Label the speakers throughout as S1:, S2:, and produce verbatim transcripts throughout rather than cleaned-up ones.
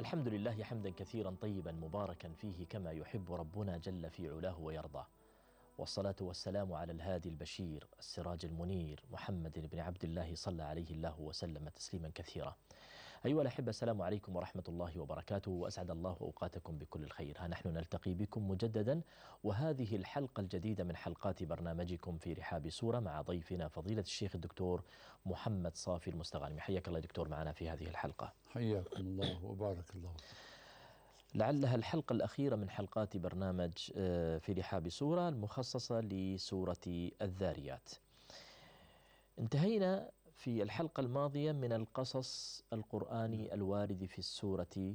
S1: الحمد لله حمدا كثيرا طيبا مباركا فيه كما يحب ربنا جل في علاه ويرضى، والصلاة والسلام على الهادي البشير السراج المنير محمد بن عبد الله صلى عليه الله وسلم تسليما كثيرا. أيها الأحبة، السلام عليكم ورحمة الله وبركاته، وأسعد الله أوقاتكم بكل الخير. ها نحن نلتقي بكم مجددا، وهذه الحلقة الجديدة من حلقات برنامجكم في رحاب سورة مع ضيفنا فضيلة الشيخ الدكتور محمد صافي المستغانمي. حياك الله دكتور معنا في هذه الحلقة.
S2: حياكم الله وبارك الله.
S1: لعلها الحلقة الأخيرة من حلقات برنامج في رحاب سورة المخصصة لسورة الذاريات. انتهينا في الحلقة الماضية من القصص القرآني الوارد في السورة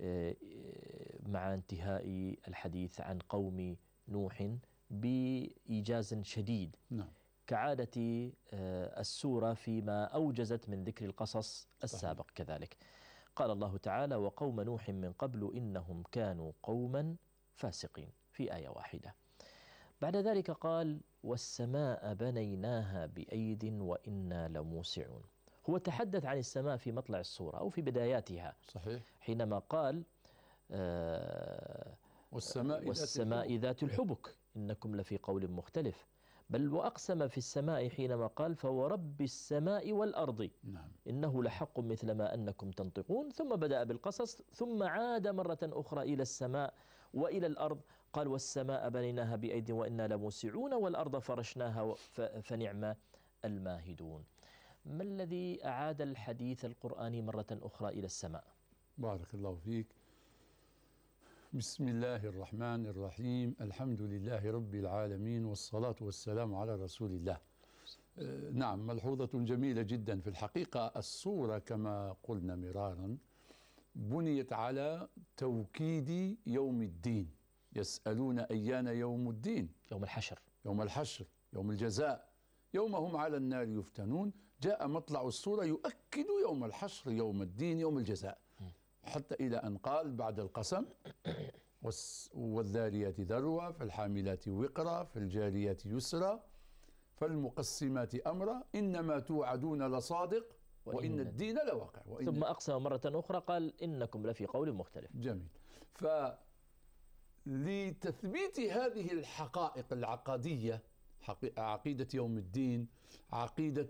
S1: مع انتهاء الحديث عن قوم نوح بإيجاز شديد،
S2: نعم.
S1: كعادة السورة فيما أوجزت من ذكر القصص السابق. صحيح. كذلك قال الله تعالى: وقوم نوح من قبل إنهم كانوا قوما فاسقين، في آية واحدة. بعد ذلك قال: والسماء بنيناها بأيد وإنا لموسعون. هو تحدث عن السماء في مطلع السورة أو في بداياتها.
S2: صحيح.
S1: حينما قال آه
S2: والسماء,
S1: والسماء ذات الحبك إنكم لفي قول مختلف. بل وأقسم في السماء حينما قال: فورب السماء والأرض
S2: نعم.
S1: إنه لحق مثل ما أنكم تنطقون. ثم بدأ بالقصص، ثم عاد مرة أخرى إلى السماء وإلى الأرض. قال: والسماء بنيناها بأيد وإنا لموسعون والأرض فرشناها فنعم الماهدون. ما الذي أعاد الحديث القرآني مرة أخرى إلى السماء؟
S2: بارك الله فيك. بسم الله الرحمن الرحيم. الحمد لله رب العالمين، والصلاة والسلام على رسول الله. آه نعم، ملحوظة جميلة جدا. في الحقيقة السورة كما قلنا مرارا بنيت على توكيد يوم الدين. يسألون أيان يوم الدين،
S1: يوم الحشر،
S2: يوم الحشر، يوم الجزاء، يوم هم على النار يفتنون. جاء مطلع السورة يؤكد يوم الحشر، يوم الدين، يوم الجزاء، حتى إلى أن قال بعد القسم: والذاريات ذروة، فالحاملات وقرا، فالجاريات يسرا، فالمقسمات أمرا، إنما توعدون لصادق وإن, وإن الدين لواقع. وإن
S1: ثم أقسم مرة أخرى قال: إنكم لفي قول مختلف.
S2: جميل. فلتثبيت هذه الحقائق العقدية، عقيدة يوم الدين، عقيدة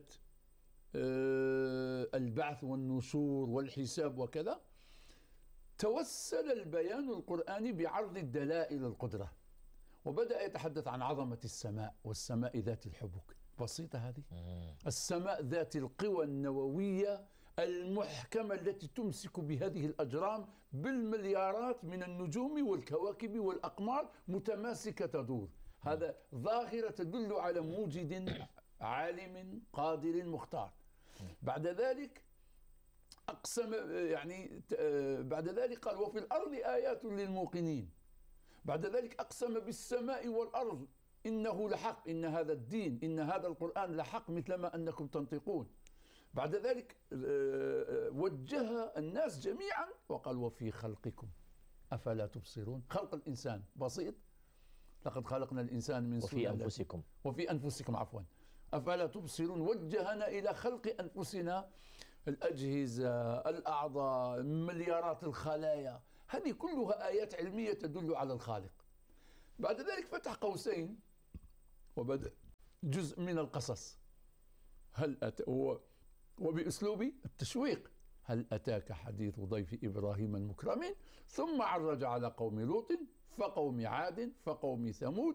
S2: البعث والنشور والحساب وكذا، توسل البيان القرآني بعرض الدلائل القدرة، وبدأ يتحدث عن عظمة السماء، والسماء ذات الحبك. بسيطة هذه. السماء ذات القوى النووية المحكمة التي تمسك بهذه الأجرام بالمليارات من النجوم والكواكب والأقمار متماسكة تدور. هذا ظاهرة تدل على موجد عالم قادر مختار. بعد ذلك أقسم، يعني بعد ذلك قال: وفي الأرض آيات للموقنين. بعد ذلك أقسم بالسماء والأرض إنه لحق، إن هذا الدين، إن هذا القرآن لحق مثلما أنكم تنطقون. بعد ذلك وجه الناس جميعا وقال: وفي خلقكم أفلا تبصرون. خلق الإنسان بسيط، لقد خلقنا الإنسان من
S1: وفي أنفسكم
S2: وفي أنفسكم عفوا أفلا تبصرون. وجهنا إلى خلق أنفسنا، الأجهزة، الأعضاء، مليارات الخلايا، هذه كلها آيات علمية تدل على الخالق. بعد ذلك فتح قوسين وبدأ جزء من القصص. هل أت... وبأسلوب التشويق: هل أتاك حديث ضيف إبراهيم المكرمين. ثم عرج على قوم لوط، فقوم عاد، فقوم ثمود،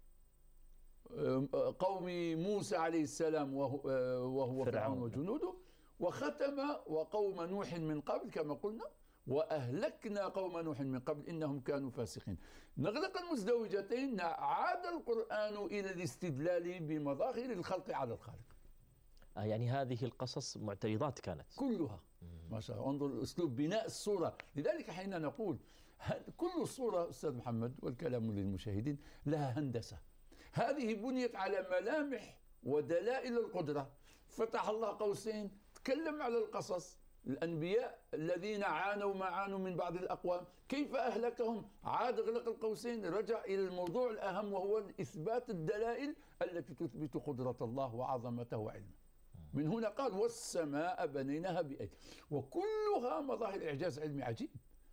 S2: قوم موسى عليه السلام وهو, وهو فرعون وجنوده، وختم وقوم نوح من قبل كما قلنا، وأهلكنا قوم نوح من قبل إنهم كانوا فاسقين. نغلق المزدوجتين. عاد القرآن إلى الاستدلال بمظاهر الخلق على الخالق.
S1: آه يعني هذه القصص معترضات كانت
S2: كلها. ما شاء الله، انظر أسلوب بناء الصورة. لذلك حين نقول كل صورة أستاذ محمد، والكلام للمشاهدين، لها هندسة. هذه بنيت على ملامح ودلائل القدرة. فتح الله قوسين، تكلم على القصص، الأنبياء الذين عانوا ما عانوا من بعض الأقوام، كيف أهلكهم. عاد غلق القوسين، رجع إلى الموضوع الأهم، وهو إثبات الدلائل التي تثبت قدرة الله وعظمته وعلمه. من هنا قال: والسماء بنيناها بأيد. وكلها مظاهر إعجاز علمي عجيب.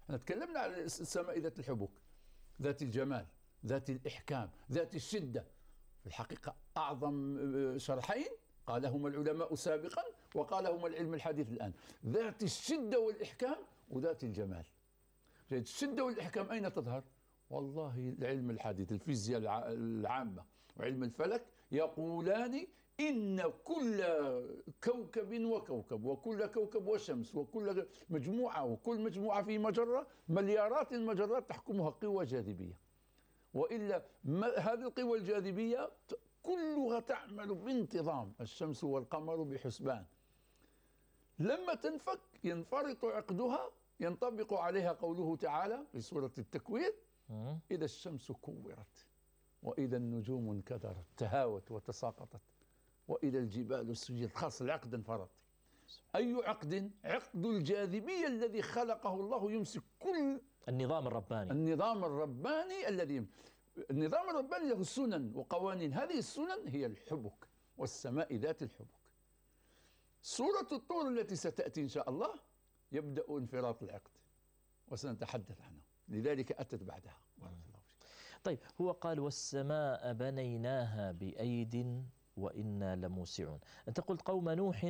S2: احنا تكلمنا عن السماء ذات الحبك، ذات الجمال، ذات الإحكام، ذات الشدة. في الحقيقة أعظم شرحين قالهما العلماء سابقا وقالهما العلم الحديث الآن، ذات الشدة والإحكام وذات الجمال. الشدة والإحكام أين تظهر؟ والله العلم الحديث، الفيزياء العامة وعلم الفلك يقولان إن كل كوكب وكوكب وكل كوكب وشمس وكل مجموعة وكل مجموعة في مجرة مليارات المجرات تحكمها قوة جاذبية، وإلا هذه القوى الجاذبية كلها تعمل بانتظام، الشمس والقمر بحسبان. لما تنفك ينفرط عقدها، ينطبق عليها قوله تعالى في سورة التكوير: إذا الشمس كورت وإذا النجوم انكدرت تهاوت وتساقطت وإذا الجبال سجلت. خاص العقد انفرط. أي عقد؟ عقد الجاذبية الذي خلقه الله يمسك كل
S1: النظام الرباني.
S2: النظام الرباني الذي النظام الرباني له سنن وقوانين، هذه السنن هي الحبك، والسماء ذات الحبك. سورة الطور التي ستأتي إن شاء الله يبدأ انفراط العقد وسنتحدث عنه، لذلك أتت بعدها. بارك الله فيك.
S1: طيب، هو قال والسماء بنيناها بأيد وإنا لموسعون. أنت قلت قوم نوح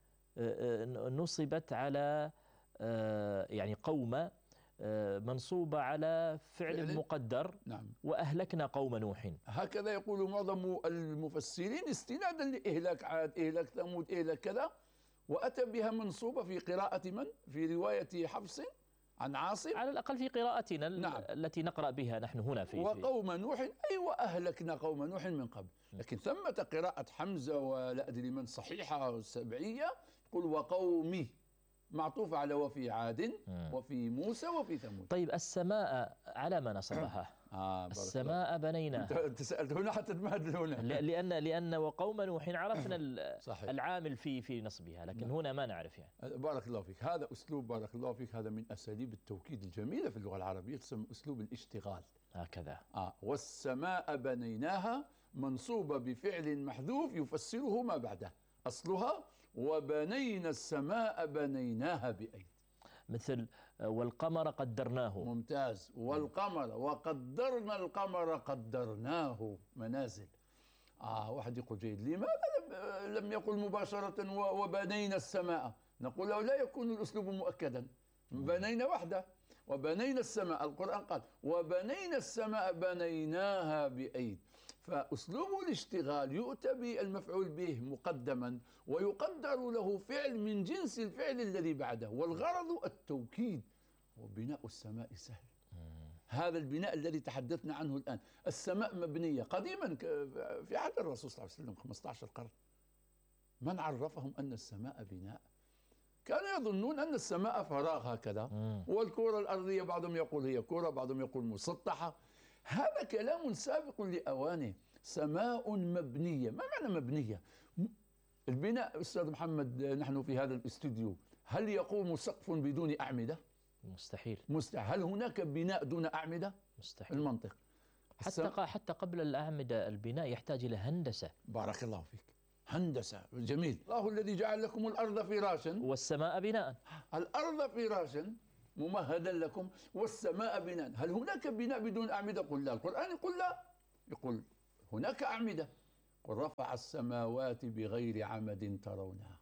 S1: نصبت على يعني قوم منصوبة على فعل, فعل مقدر.
S2: نعم.
S1: وأهلكنا قوم نوح،
S2: هكذا يقول معظم المفسرين استنادا لإهلاك عاد، إهلاك ثمود، إهلاك كذا، وأتى بها منصوبة في قراءة من؟ في رواية حفص عن عاصم،
S1: على الأقل في قراءتنا.
S2: نعم.
S1: التي نقرأ بها نحن هنا في
S2: وقوم نوح، أي وأهلكنا قوم نوح من قبل. لكن ثمة قراءة حمزة ولا أدري من صحيحة سبعية تقول وقومي، معطوف على وفي عاد وفي موسى وفي ثمود.
S1: طيب، السماء على ما نصبها؟
S2: آه
S1: السماء بنيناها.
S2: أنت سألت هنا حتى تمهد هنا.
S1: لأن لأن وقوم نوح عرفنا
S2: صحيح.
S1: العامل في في نصبها، لكن نعم. هنا ما نعرف يعني.
S2: بارك الله فيك. هذا أسلوب، بارك الله فيك، هذا من أساليب التوكيد الجميلة في اللغة العربية، تسمى أسلوب الاشتغال.
S1: هكذا.
S2: آه والسماء بنيناها منصوبة بفعل محذوف يفسره ما بعده. أصلها وبنينا السماء بنيناها بأيد.
S1: مثل والقمر قدرناه.
S2: ممتاز. والقمر وقدرنا القمر قدرناه منازل. آه واحد يقول جيد، لماذا لم يقل مباشرة وبنينا السماء؟ نقول له لا يكون الأسلوب مؤكدا. بنينا وحده، وبنينا السماء، القرآن قال وبنينا السماء بنيناها بأيد. فأسلوب الاشتغال يؤتى بالمفعول به مقدما ويقدر له فعل من جنس الفعل الذي بعده، والغرض التوكيد. وبناء السماء سهل. هذا البناء الذي تحدثنا عنه الآن، السماء مبنية قديما في عهد الرسول صلى الله عليه وسلم خمسة عشر قرن. من عرفهم أن السماء بناء؟ كانوا يظنون أن السماء فراغ هكذا، والكرة الأرضية بعضهم يقول هي كرة، بعضهم يقول مسطحة. هذا كلام سابق لأوانه. سماء مبنية. ما معنى مبنية؟ البناء أستاذ محمد، نحن في هذا الاستوديو هل يقوم سقف بدون أعمدة؟
S1: مستحيل.
S2: مستحيل. هل هناك بناء دون أعمدة؟
S1: مستحيل.
S2: المنطق
S1: حتى حتى قبل الأعمدة البناء يحتاج إلى هندسة.
S2: بارك الله فيك. هندسة جميل. الله الذي جعل لكم الأرض فراشا
S1: والسماء بناء.
S2: الأرض فراشا ممهدا لكم والسماء بناء. هل هناك بناء بدون أعمدة؟ قل لا. القرآن يقول لا، يقول هناك أعمدة. قل رفع السماوات بغير عمد ترونها.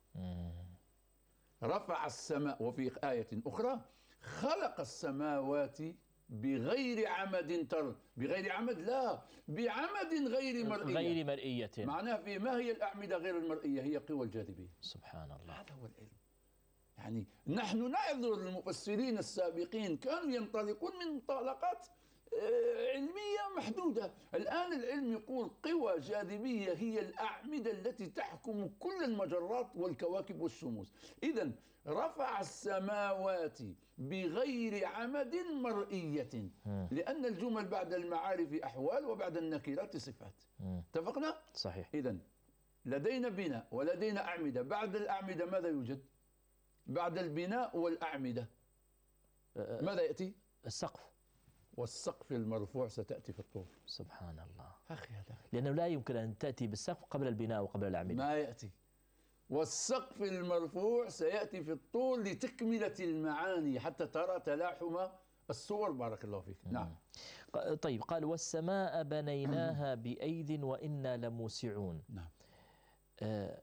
S2: رفع السماء. وفي آية أخرى خلق السماوات بغير عمد ترون. بغير عمد لا، بعمد غير مرئية.
S1: غير مرئية.
S2: معناها في ما هي الأعمدة غير المرئية؟ هي قوى الجاذبية.
S1: سبحان الله.
S2: هذا هو العلم. يعني نحن نعذر المفسرين السابقين، كانوا ينطلقون من منطلقات علمية محدودة. الآن العلم يقول قوى جاذبية هي الأعمدة التي تحكم كل المجرات والكواكب والشموس. إذن رفع السماوات بغير عمد مرئية، لأن الجمل بعد المعارف أحوال وبعد النكرات صفات. اتفقنا؟
S1: صحيح.
S2: إذن لدينا بناء ولدينا أعمدة. بعد الأعمدة ماذا يوجد؟ بعد البناء والأعمدة ماذا يأتي؟
S1: السقف.
S2: والسقف المرفوع ستأتي في الطور.
S1: سبحان الله.
S2: أخي هذا
S1: لأنه لا يمكن أن تأتي بالسقف قبل البناء وقبل الأعمدة.
S2: ما يأتي. والسقف المرفوع سيأتي في الطول لتكملة المعاني حتى ترى تلاحم الصور. بارك الله فيك. نعم.
S1: طيب، قال والسماء بنيناها بأيد وإنا لموسعون.
S2: نعم.
S1: آه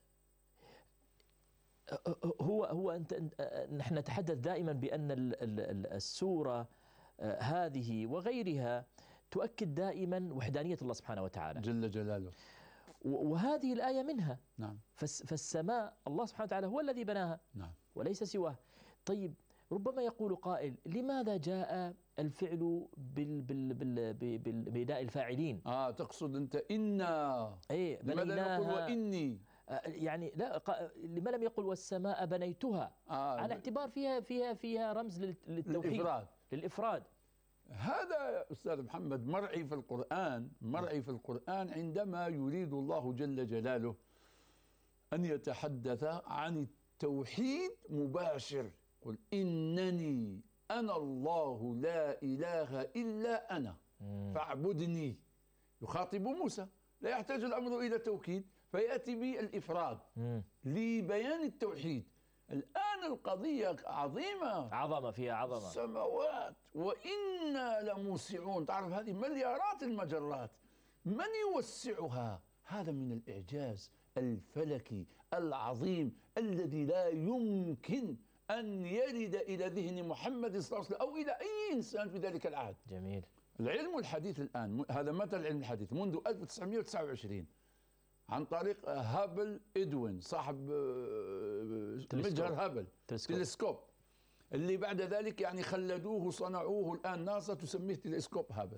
S1: هو هو أنت نحن نتحدث دائما بأن السورة هذه وغيرها تؤكد دائما وحدانية الله سبحانه وتعالى
S2: جل جلاله،
S1: وهذه الآية منها.
S2: نعم.
S1: فالسماء الله سبحانه وتعالى هو الذي بناها،
S2: نعم،
S1: وليس سواه. طيب، ربما يقول قائل: لماذا جاء الفعل بال بال بال بالبناء الفاعلين؟
S2: اه تقصد انت إنا؟
S1: ايه،
S2: لماذا يقول وإني؟
S1: يعني لا، لما لم يقل والسماء بنيتها؟
S2: آه
S1: على اعتبار فيها فيها فيها رمز للتوحيد،
S2: للإفراد.
S1: للإفراد.
S2: هذا أستاذ محمد مرعي في القرآن، مرعي في القرآن عندما يريد الله جل جلاله أن يتحدث عن التوحيد مباشر. قل إنني أنا الله لا إله إلا أنا فاعبدني. يخاطب موسى، لا يحتاج الأمر إلى توكيد، فيأتي بالإفراد لبيان التوحيد. الآن القضية عظيمة،
S1: عظمة فيها عظمة.
S2: السماوات وإنا لموسعون. تعرف هذه مليارات المجرات، من يوسعها؟ هذا من الإعجاز الفلكي العظيم الذي لا يمكن أن يرد إلى ذهن محمد صلى الله عليه وسلم أو إلى أي إنسان في ذلك العهد.
S1: جميل.
S2: العلم الحديث الآن، هذا متى العلم الحديث؟ منذ ألف وتسعمئة وتسعة وعشرين عن طريق هابل إدوين صاحب مجهر هابل تلسكوب، اللي بعد ذلك يعني خلدوه صنعوه، الآن ناسا تسميه تلسكوب هابل.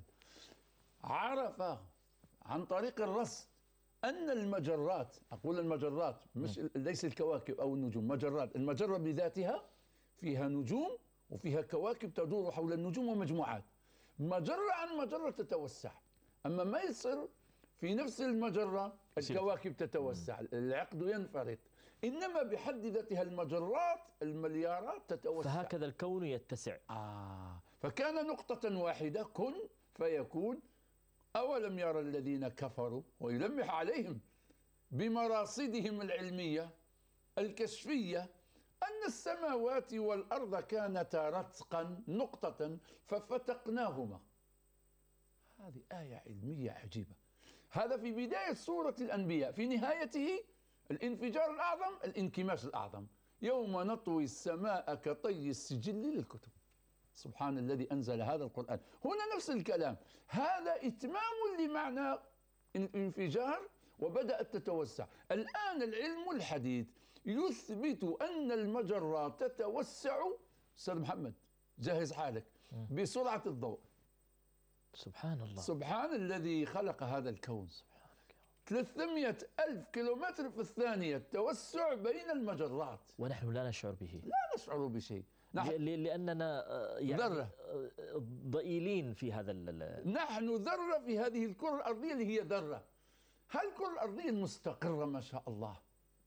S2: عرف عن طريق الرصد أن المجرات، أقول المجرات مش ليس الكواكب أو النجوم، مجرات. المجرة بذاتها فيها نجوم وفيها كواكب تدور حول النجوم ومجموعات، مجرة عن مجرة تتوسع. أما ما يصير في نفس المجرة الكواكب تتوسع، العقد ينفرط، إنما بحد ذاتها المجرات المليارات تتوسع.
S1: فهكذا الكون يتسع.
S2: آه فكان نقطة واحدة كن فيكون. أولم يرى الذين كفروا، ويلمح عليهم بمراصدهم العلمية الكشفية، أن السماوات والأرض كانتا رتقا نقطة ففتقناهما. هذه آية علمية عجيبة. هذا في بداية سورة الأنبياء، في نهايته الانفجار الأعظم، الانكماش الأعظم، يوم نطوي السماء كطي السجل للكتب. سبحان الذي أنزل هذا القرآن. هنا نفس الكلام، هذا إتمام لمعنى الانفجار وبدأت تتوسع. الآن العلم الحديث يثبت أن المجرات تتوسع. أستاذ محمد جهز حالك، بسرعة الضوء.
S1: سبحان الله.
S2: سبحان الذي خلق هذا الكون. ثلاثمئة ألف كيلومتر في الثانية توسع بين المجرات،
S1: ونحن لا نشعر به.
S2: لا نشعر بشيء،
S1: نحن لأننا يعني
S2: ذرة
S1: ضئيلين في هذا.
S2: نحن ذرة في هذه الكرة الأرضية اللي هي ذرة. هالكرة الأرضية المستقرة ما شاء الله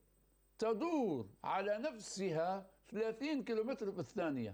S2: تدور على نفسها ثلاثين كيلومتر في الثانية.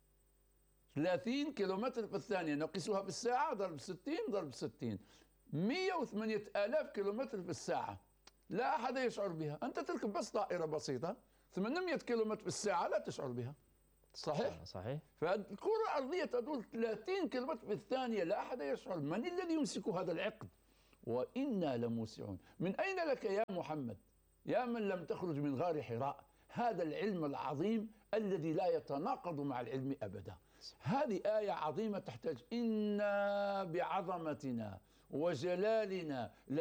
S2: ثلاثين كيلومتر في الثانية نقيسها بالساعة ضرب ستين ضرب ستين، مئة وثمانية آلاف كيلومتر في الساعة. لا أحد يشعر بها. أنت تركب بس طائرة بسيطة ثمانمئة كيلومتر في الساعة لا تشعر بها. صحيح؟
S1: صحيح.
S2: فالكرة الأرضية تدور ثلاثين كيلومتر في الثانية، لا أحد يشعر. من الذي يمسك هذا العقد؟ وإنا لموسعون. من أين لك يا محمد، يا من لم تخرج من غار حراء، هذا العلم العظيم الذي لا يتناقض مع العلم أبدا؟ هذه آية عظيمة تحتاج إنا بعظمتنا وجلالنا